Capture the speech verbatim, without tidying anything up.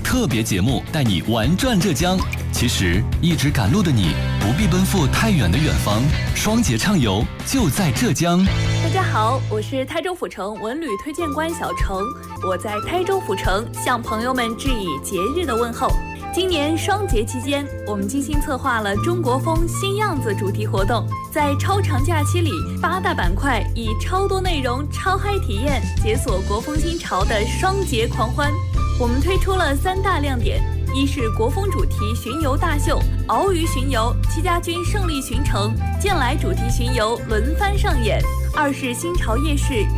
特别节目，带你玩转浙江。其实一直赶路的你，不必奔赴太远的远方，双节畅游就在浙江。 大家好，我是台州府城文旅推荐官小程，我在台州府城向朋友们致以节日的问候。今年双节期间，我们精心策划了中国风新样子主题活动，在超长假期里，八大板块以超多内容、超嗨体验解锁国风新潮的双节狂欢。我们推出了三大亮点：一是国风主题巡游大秀，鳌鱼巡游、戚家军胜利巡城、剑来主题巡游轮番上演；二是新潮夜市